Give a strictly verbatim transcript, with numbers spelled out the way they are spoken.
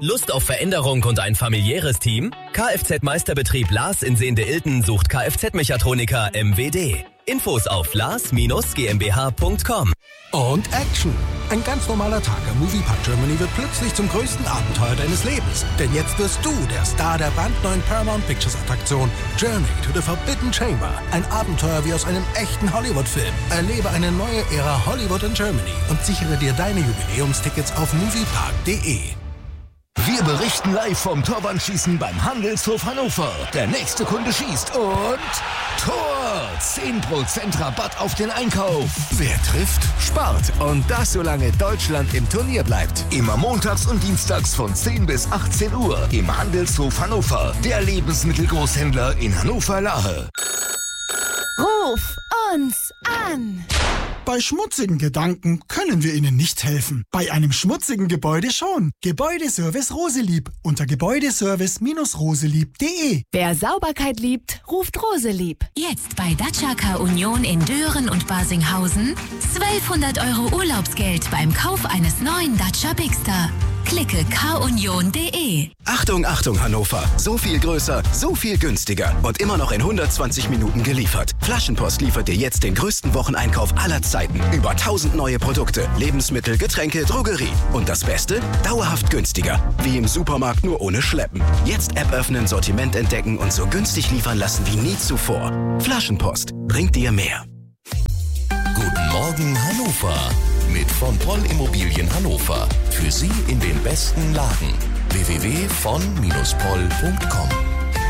Lust auf Veränderung und ein familiäres Team? Kfz-Meisterbetrieb Lars in Sehnde-Ilten sucht Kfz-Mechatroniker M W D. Infos auf lars Bindestrich g m b h punkt com. Und Action! Ein ganz normaler Tag am Moviepark Germany wird plötzlich zum größten Abenteuer deines Lebens. Denn jetzt wirst du der Star der brandneuen Paramount Pictures Attraktion Journey to the Forbidden Chamber. Ein Abenteuer wie aus einem echten Hollywood-Film. Erlebe eine neue Ära Hollywood in Germany und sichere dir deine Jubiläumstickets auf moviepark punkt de. Wir berichten live vom Torwandschießen beim Handelshof Hannover. Der nächste Kunde schießt und Tor! zehn Prozent Rabatt auf den Einkauf. Wer trifft, Spart. Und das, solange Deutschland im Turnier bleibt. Immer montags und dienstags von zehn bis achtzehn Uhr im Handelshof Hannover. Der Lebensmittelgroßhändler in Hannover-Lahe. Ruf uns an! Bei schmutzigen Gedanken können wir Ihnen nicht helfen. Bei einem schmutzigen Gebäude schon. Gebäudeservice Roselieb unter gebäudeservice Bindestrich roselieb punkt de. Wer Sauberkeit liebt, ruft Roselieb. Jetzt bei Dacia Car Union in Dören und Barsinghausen zwölfhundert Euro Urlaubsgeld beim Kauf eines neuen Dacia Bigster. Klicke car union punkt de. Achtung, Achtung Hannover. So viel größer, so viel günstiger und immer noch in hundertzwanzig Minuten geliefert. Flaschenpost liefert dir jetzt den größten Wocheneinkauf aller Zeiten. Über tausend neue Produkte, Lebensmittel, Getränke, Drogerie. Und das Beste? Dauerhaft günstiger. Wie im Supermarkt, nur ohne Schleppen. Jetzt App öffnen, Sortiment entdecken und so günstig liefern lassen wie nie zuvor. Flaschenpost bringt dir mehr. Guten Morgen Hannover mit von Poll Immobilien Hannover. Für Sie in den besten Lagen. w w w punkt von Bindestrich poll punkt com